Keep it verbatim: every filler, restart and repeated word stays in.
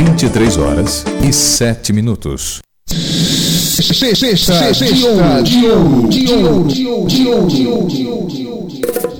vinte e três horas e sete minutos. Sexta de ouro, de ouro, de ouro, de ouro, de ouro, de ouro.